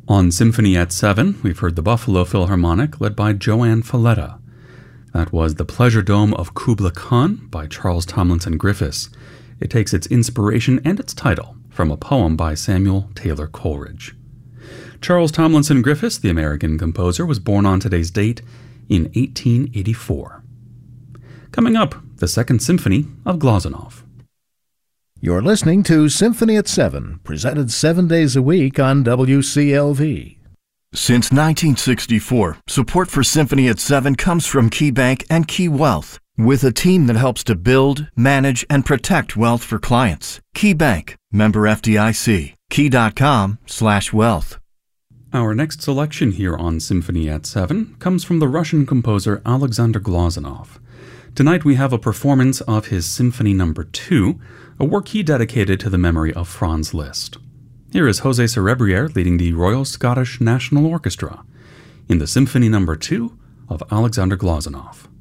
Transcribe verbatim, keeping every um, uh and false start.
On Symphony at seven, we've heard the Buffalo Philharmonic, led by Joanne Falletta. That was The Pleasure Dome of Kubla Khan by Charles Tomlinson Griffiths. It takes its inspiration and its title from a poem by Samuel Taylor Coleridge. Charles Tomlinson Griffiths, the American composer, was born on today's date in eighteen eighty-four. Coming up, the Second Symphony of Glazunov. You're listening to Symphony at seven, presented seven days a week on W C L V. Since nineteen sixty-four, support for Symphony at seven comes from KeyBank and Key Wealth, with a team that helps to build, manage, and protect wealth for clients. KeyBank, member F D I C, key.com slash wealth. Our next selection here on Symphony at seven comes from the Russian composer Alexander Glazunov. Tonight we have a performance of his Symphony Number two, a work he dedicated to the memory of Franz Liszt. Here is José Cerebriere leading the Royal Scottish National Orchestra in the Symphony Number two of Alexander Glazunov.